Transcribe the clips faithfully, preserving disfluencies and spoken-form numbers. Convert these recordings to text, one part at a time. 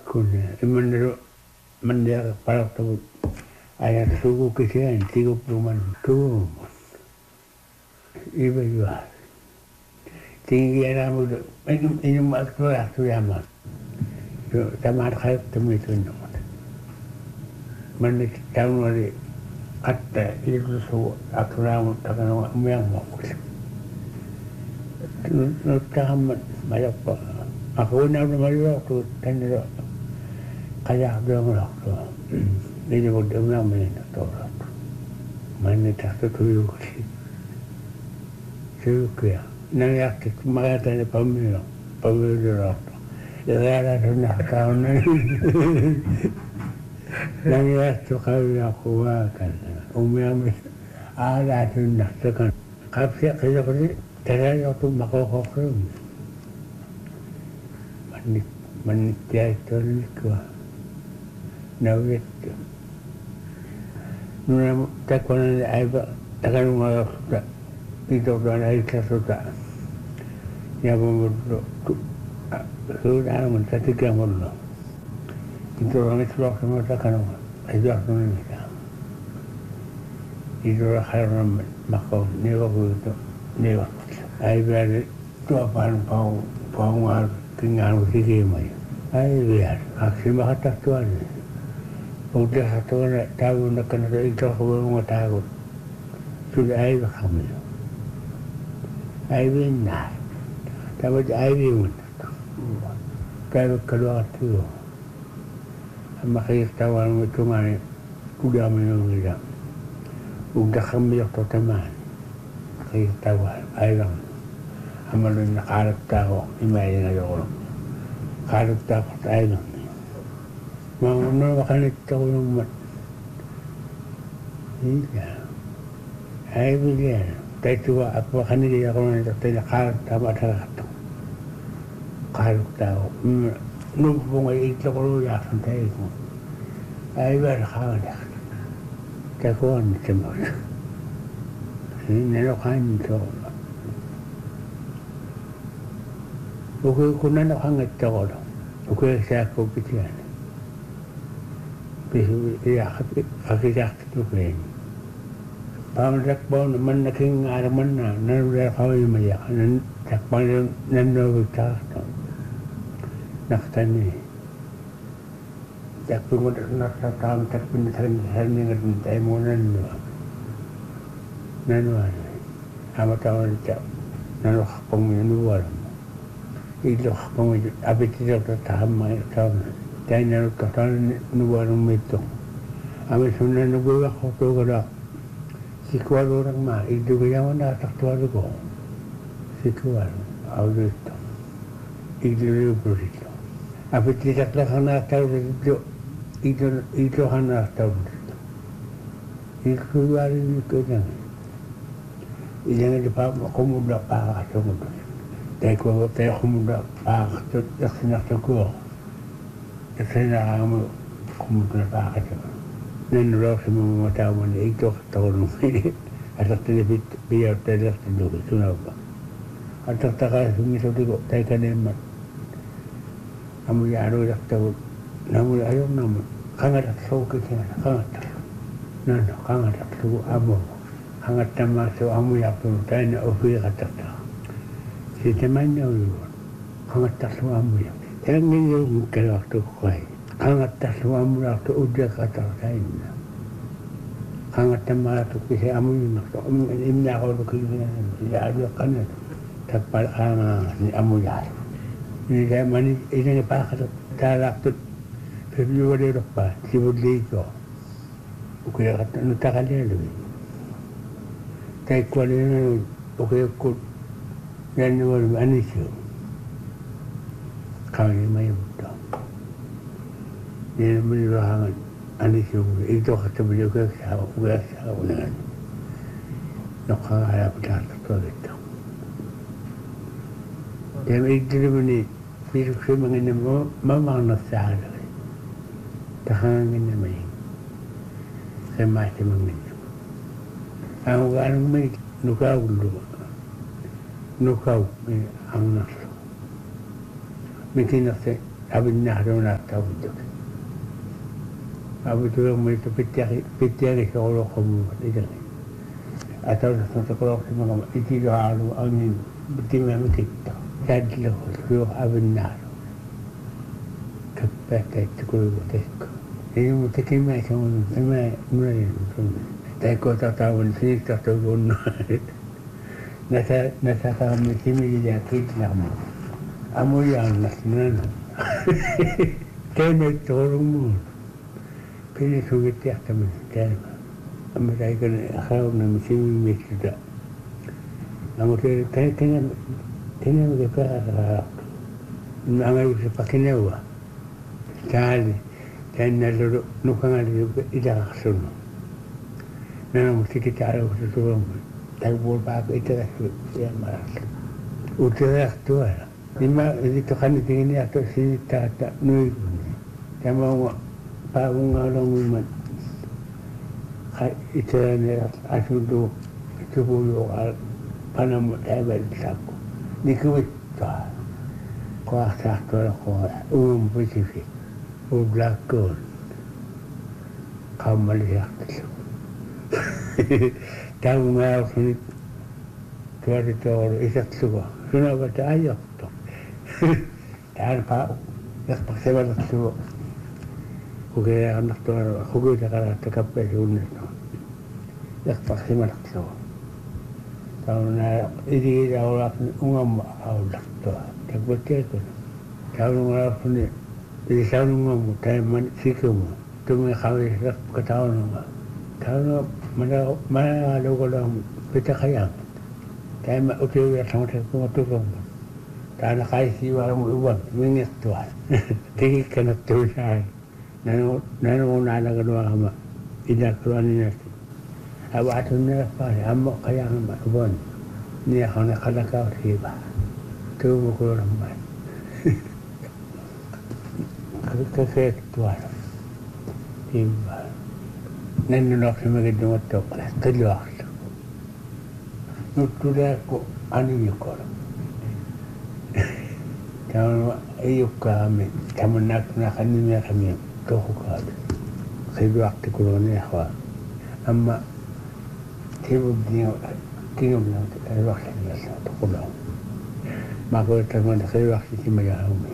Kuna imandero mandera para tu ayat suku kesian tiga puluh man tu iba juga tinggi era muda ini ini mak tu ya tu ya mak tu tamar khair temu itu nama mana tahun hari kata itu su akram takkan umyang mak tu tahun banyak pak aku nak banyak tu tanya kayak dia orang tu ini bukan umang mana tu mana tak tu tu Suka, nanti aku makan pemilu, pemilu rata. Jadi ada sunnah tahun ini. Nanti aku kau aku makan, umi umi ada sunnah sekarang. Kapsiak kerja kerja, terus aku makan kokorum. Manik manik dia itu ni kau, nawit. Nuna tak kau ni ayah takkan rumah sudah. Itu dan air sudah, ya betul, sudah menjadi gambar. Itu orang itu loh semua takkan itu aku ni kan. Itu orang makau ni aku itu ni aku. Air berada tu apa pau pau ngar tinggal di sini. Air berada, aksi macam tu ada. Udah satu orang tahu nak kena itu aku belum tahu. Sudah air kami. Air benar, tapi air benar. Kalau keluar tu, makanya tahu itu mana, sudah minum dia, sudah kami yang teman, makanya tahu air benar. Amalun nak alat tahu, ini yang ada orang, alat tahu air benar. Mana makan itu orang mat, iya, air benar. Tahu apa kan dia kalau nak tanya kar tahu ada tu, kar tahu. Numpung itu kalau ya santai itu, ayat kar dah. Takuan cuma. Ini nak kan itu. Bukan kuna nak hangat tahu. Bukan saya kau pikiran. Bisu ya kaki kaki tu kan. Paman takbon man naking araman na nanulah kami maya nan takbon nanu kita naktani takbon nak takam takbon tarin tarin ngan taimo nanu nanu ama tahu cak nanu hakpong nanu waram itu hakpong abis itu taham mai tahu dan nanu katakan nanu waram itu ama sunnah nanu aku tu kalau Sikual orang mah, itu yang mana tak tua juga. Sikual, awal itu. Itu itu begitu. Apa tidak lah hana tahu itu, itu itu hana tahu itu. Itu luar itu kan. Jangan dipak kamu dah pak kamu. Tapi kalau tapi kamu dah pak tu, tak senang tergolong. Tak senang kamu kamu dah pak tu. Nen roh semua tahu mana itu tahu ni. Atas televisi biar terlihat dulu itu apa. Atas takai sungai tu juga takai nemat. Kamu ya ada dah tahu. Namu ayo namu. Kangat tahu kita kangat. Nana kangat tahu amu. Kangat nama tu amu ya tu tanya ofir kata tahu. Si temannya itu kangat tahu amu ya. Yang ni mungkin waktu kau. Kangat tahu amu waktu udah kata tahu. Kangat tema tu kisah amu nak tu imna kau tu kisah ya ada kan tak pada ni amu ya ni saya mani ini apa kata talak tu Februari lepas sibuk lego okey kata nak tak ada lagi tapi kalau ni okey kut Januari ani tu kau ni mai betul ni mesti hangat ani tu itu kata beliau ke saya buat saya ulang nak ada betul betul itu dan itu ni biru semangat ni memang nak sahar tahan ni mai semai semangat aku kan mai nukau dulu nukau ni ang nas mungkin nak abinnaaruna tawduk abutu mo ito pitya pitya ni solo komu ito atau sesuatu semua itu lalu angin betul memang kita sadlo so abinnar kapet itu kuliah ini mungkin macam mana mana tapi kau tak tahu sih tak tahu nasa nasa kami sini dia kita nama amu yang nasnan kami tolong kini sulit ya teman kami mereka kalau nama sini kita amu kita kena kena mereka amu kita pakai nyawa kali dan lalu nukangan itu tidak sunu nana mesti kita harus turun tak boleh pakai itu yang marah udah tu lah lima itu kan ini atau sini tak tak nui sama pak orang umat itu ni asal tu itu bulu al panam tebel saku ni kuit tak kuah satu kuah umum Pasifik ublakkon kamu lihat tahu nggak sini tuar itu isak suka sudah baca ayat tu tahan pak yak pakai baca suka kuke anak tuar kuke jaga tekap pejunya yak pakai baca suka tahu nggak ini jauh ungam awal tu tak betul tu tahu nggak sini di sana ungam teman sikamu tu mereka yak ketahuan nggak tahu mana mana ada orang pecah kayang, tapi utul ya sama sama tu kan, karena kai si orang uban mengingat tuan, tinggi kena tu saya, nano nano nana kedua ama, tidak keluar ni nanti, awak tu ni apa, amma kayang ama uban, ni hanya kada kau siapa, tu mukul ramai, kakek tuan, tiba. Nenu nak sebagai dua tu, keluar. Nutu dah ko ani yukor. Kalau ayuk kami, kami nak nak ani ni kami tu kukar. Keluar tu kulonnya apa? Amma tiba dia tiba dia keluar sini tu kulon. Maka teman keluar sini macam apa?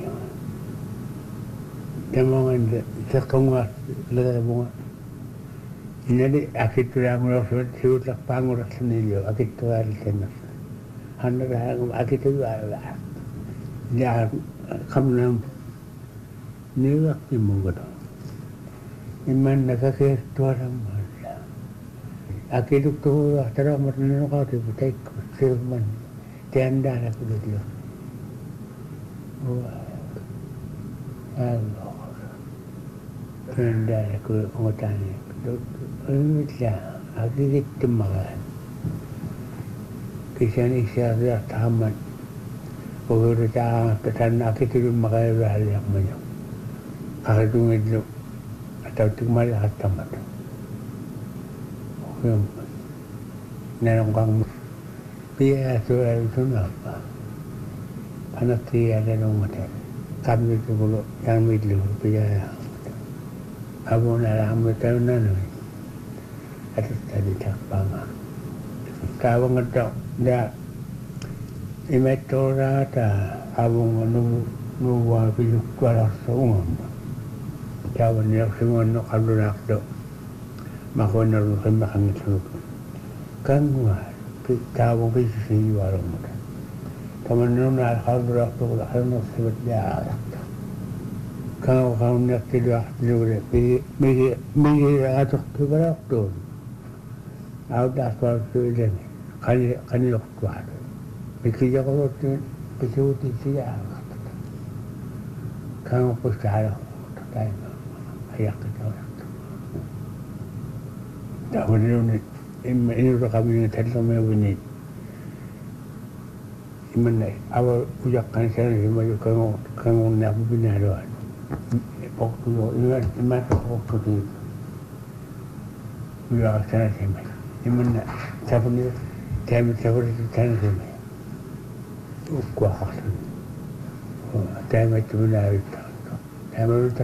Teman sekarang lelaki bunga. Jadi akhir yang merosot siut lak pangur sendiri, akhir tu ada tenas. Hanya yang akhir tu ada. Dia kamu ni waktu mungkin. Iman nak akhir tu ada mana? Akhir tu tu terang macam kau tu betul firman. Tiada nak dia. Wah, Allah. Tiada nak ngotanya. Iya, akhirnya kemarin. Kisah ini saya tamat. Pokoknya saya kesan akhirnya kemarin hal yang banyak. Akhirnya itu atau itu malah tamat. Pokoknya nenokang biaya soal itu apa? Panas dia ada nomor dia. Kami itu kalau yang milu biaya. Abu nalam betul nana, ada tadi tak bangga. Kau ngetok dah, ini tora ta abu nu nu wabi kuala sungam. Kau ni semua nak kalau nak do, makon nak makan itu. Kan gua, kau bisa sih warung muda. Kamu nu nak kalau nak do, kalau nak sebut dia. Kalau kau nak tidak juga, mesti mesti atau keberak tu, awak dah tahu tu je. Kali kali lok kuat. Mesti jaga tu, mesti uti siapa. Kalau percaya, tak ayah kita. Tak boleh ni, ini orang kami ni terlalu mewini. Iman ni, awak ujakkan saya ni macam kalau kalau nak bina doan. Waktu itu, iman waktu itu, ia sana sini. Iman siapa ni, siapa siapa itu sana sini. Kuah, siapa itu benar itu. ya baru